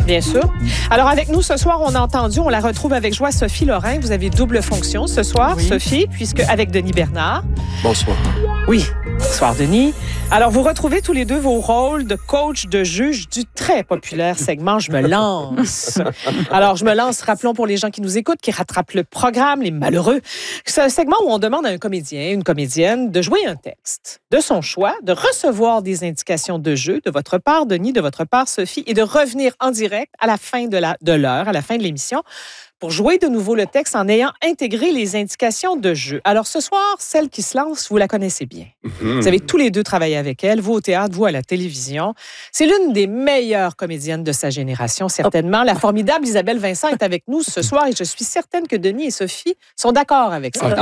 Bien sûr. Alors, avec nous ce soir, on a entendu, on la retrouve avec joie, Sophie Lorrain. Vous avez double fonction ce soir, oui. Sophie, puisque avec Denis Bernard. Bonsoir. Oui. Bonsoir, Denis. Alors, vous retrouvez tous les deux vos rôles de coach, de juge du très populaire segment Je me lance. Alors, Je me lance, rappelons pour les gens qui nous écoutent, qui rattrapent le programme, les malheureux. C'est un segment où on demande à un comédien, une comédienne, de jouer un texte de son choix, de recevoir des indications de jeu de votre part, Denis, de votre part, Sophie, et de revenir en direct à la fin de l'heure, à la fin de l'émission, pour jouer de nouveau le texte en ayant intégré les indications de jeu. Alors, ce soir, celle qui se lance, vous la connaissez bien. Vous avez tous les deux travaillé avec elle, vous au théâtre, vous à la télévision. C'est l'une des meilleures comédiennes de sa génération, certainement. La formidable Isabelle Vincent est avec nous ce soir et je suis certaine que Denis et Sophie sont d'accord avec ça.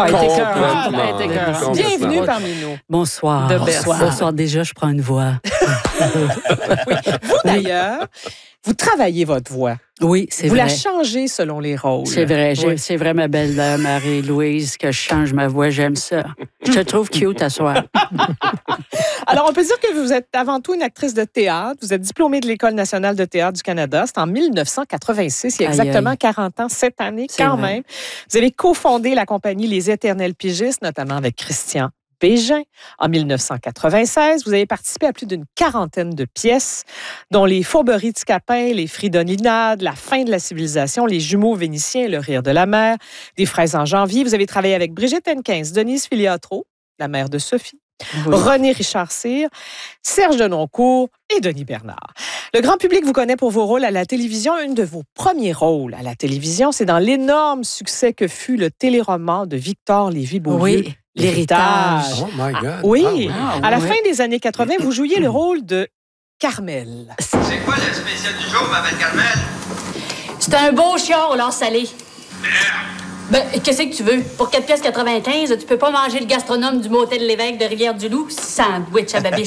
Bienvenue parmi nous. Bonsoir. Bonsoir. Déjà, je prends une voix. Oui. Vous, d'ailleurs, vous travaillez votre voix. Oui, c'est vous vrai. Vous la changez selon les rôles. C'est vrai. Oui. C'est vrai, ma belle-mère Marie-Louise, que je change ma voix. J'aime ça. Je te trouve cute à soir. Alors, on peut dire que vous êtes avant tout une actrice de théâtre. Vous êtes diplômée de l'École nationale de théâtre du Canada. C'est en 1986, il y a exactement 40 ans, cette année, quand même. Vous avez cofondé la compagnie Les Éternels Pigistes, notamment avec Christian Bégin. En 1996, vous avez participé à plus d'une quarantaine de pièces, dont Les Fourberies de Scapin, Les Fridolинades, La fin de la civilisation, Les Jumeaux vénitiens, Le rire de la mer, Des fraises en janvier. Vous avez travaillé avec Brigitte Henkins, Denise Filiatro, la mère de Sophie, René Richard-Cyr, Serge Denoncourt et Denis Bernard. Le grand public vous connaît pour vos rôles à la télévision. Un de vos premiers rôles à la télévision, c'est dans l'énorme succès que fut le téléroman de Victor Lévy-Beaulieu. Oui. L'héritage. Oh my God. Oui. À la fin des années 80, vous jouiez le rôle de Carmel. C'est quoi le spécial du jour, ma belle Carmel? C'est un beau chiard au lard salé. Ben, qu'est-ce que tu veux? Pour 4,95 $, tu peux pas manger le gastronome du motel L'Évêque de Rivière-du-Loup. Sandwich à babiche.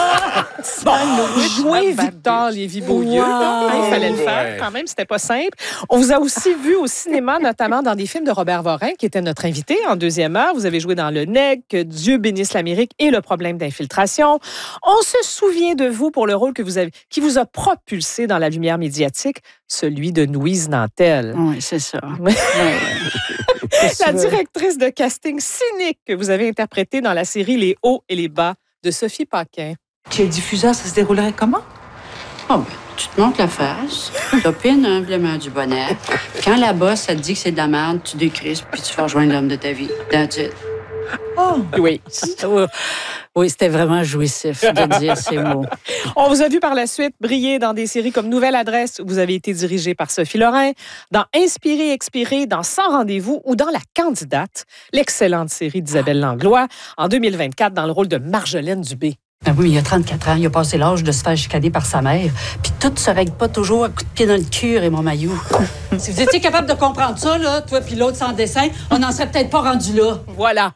Jouer Victor Lévy-Beaulieu. Il fallait le faire. Quand même, c'était pas simple. On vous a aussi vu au cinéma, notamment dans des films de Robert Vorin, qui était notre invité en deuxième heure. Vous avez joué dans Le Nègre, Que Dieu bénisse l'Amérique et Le problème d'infiltration. On se souvient de vous pour le rôle que vous avez, qui vous a propulsé dans la lumière médiatique, celui de Louise Nantel. Oui, c'est ça. La directrice de casting cynique que vous avez interprétée dans la série Les hauts et les bas de Sophie Paquin. Chez le diffuseur, ça se déroulerait comment? Oh, ben, tu te montes la face, t'opines humblement du bonnet. Quand la bosse, ça te dit que c'est de la merde, tu décrises, puis tu fais rejoindre l'homme de ta vie. That's it. Oh! Oui. Oui, c'était vraiment jouissif de dire ces mots. On vous a vu par la suite briller dans des séries comme Nouvelle Adresse, où vous avez été dirigée par Sophie Lorrain, dans Inspirer, Expirer, dans Sans rendez-vous ou dans La Candidate, l'excellente série d'Isabelle Langlois, en 2024, dans le rôle de Marjolaine Dubé. Ben oui, mais il a 34 ans, il a passé l'âge de se faire chicaner par sa mère. Puis tout se règle pas toujours à coup de pied dans le cul, et mon maillot. Si vous étiez capable de comprendre ça, là, toi puis l'autre sans dessin, on n'en serait peut-être pas rendu là. Voilà.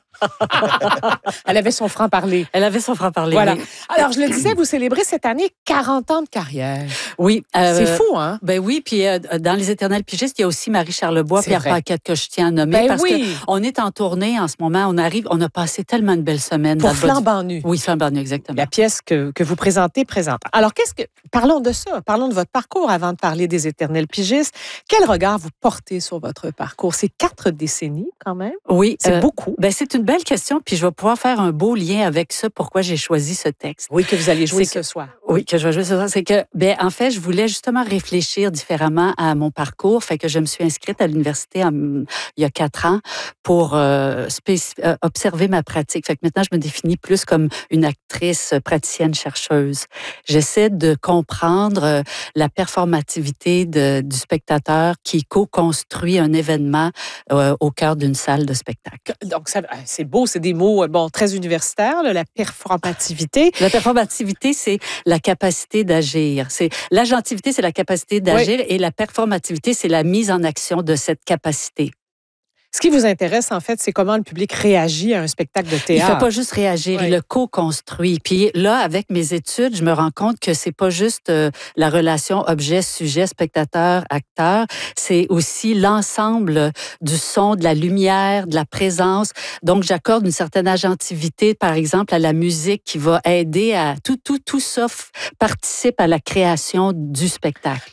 Elle avait son franc-parler. Elle avait son franc-parler. Voilà. Oui. Alors, je le disais, vous célébrez cette année 40 ans de carrière. Oui. C'est fou, hein? Ben oui, puis dans Les Éternels Pigistes, il y a aussi Marie Charlebois, Pierre Paquette que je tiens à nommer. Parce qu'on est en tournée en ce moment. On a passé tellement de belles semaines. Pour Flambant nu. Oui, Flambant nu, exactement. La pièce que vous présentez présente. Alors, parlons de ça. Parlons de votre parcours avant de parler des Éternels Pigistes. Quel regard vous portez sur votre parcours? C'est 4 décennies, quand même. Oui. C'est beaucoup. Ben, c'est une belle question, puis je vais pouvoir faire un beau lien avec ça, pourquoi j'ai choisi ce texte. Oui, que vous allez jouer ce soir. Oui, que je vais jouer ce soir. C'est que, en fait, je voulais justement réfléchir différemment à mon parcours, fait que je me suis inscrite à l'université il y a 4 ans pour observer ma pratique. Fait que maintenant, je me définis plus comme une actrice praticienne chercheuse. J'essaie de comprendre la performativité du spectateur qui co-construit un événement au cœur d'une salle de spectacle. Donc, c'est beau, c'est des mots très universitaires, là, la performativité. La performativité, c'est la capacité d'agir. L'agentivité, c'est la capacité d'agir et la performativité, c'est la mise en action de cette capacité. Ce qui vous intéresse, en fait, c'est comment le public réagit à un spectacle de théâtre. Il ne fait pas juste réagir, il le co-construit. Puis là, avec mes études, je me rends compte que c'est pas juste la relation objet-sujet, spectateur-acteur, c'est aussi l'ensemble du son, de la lumière, de la présence. Donc, j'accorde une certaine agentivité, par exemple, à la musique qui va aider à... Tout ça participe à la création du spectacle.